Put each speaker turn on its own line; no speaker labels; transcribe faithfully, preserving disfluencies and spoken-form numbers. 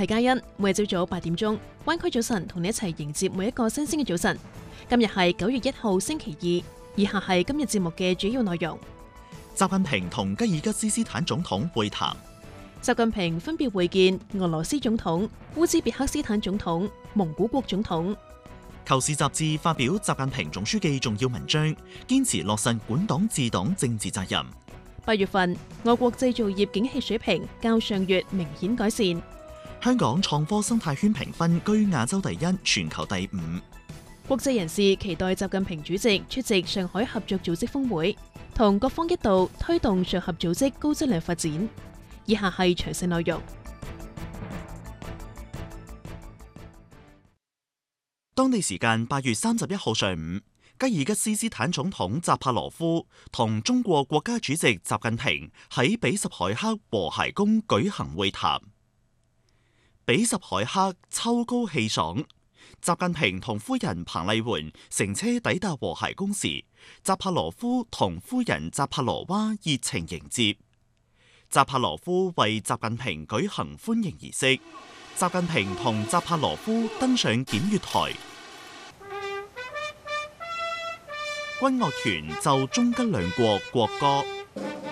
係嘉欣，每日朝早八點鐘，灣區早晨同你一齊迎接每一個新鮮嘅早晨。今日係九月一號星期二，以下係今日節目嘅主要內容。
習近平同吉爾吉斯斯坦總統會談。
習近平分別會見俄羅斯總統、烏茲別克斯坦總統、蒙古國總統。
求是雜誌發表習近平總書記重要文章，堅持落實管黨治黨政治責任。
八月份，我國製造業景氣水平較上月明顯改善。
香港創科生態圈評分居亞洲第一，全球第五。
國際人士期待習近平主席出席上海合作組織峰會，同各方一道推動上合組織高質量發展。以下係詳細內容。
當地時間八月三十一號上午，吉爾吉斯斯坦總統扎帕羅夫同中國國家主席習近平喺比什凱克和諧宮舉行會談。比什凱克秋高氣爽，習近平同夫人彭麗媛乘車抵達和諧宮時，扎帕羅夫同夫人扎帕羅娃熱情迎接。扎帕羅夫為習近平舉行歡迎儀式，習近平同扎帕羅夫登上檢閱台，軍樂團奏中吉兩國國歌。